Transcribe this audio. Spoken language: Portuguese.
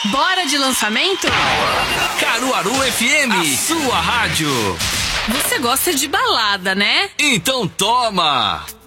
Bora de lançamento? Caruaru FM, a sua rádio. Você gosta de balada, né? Então toma!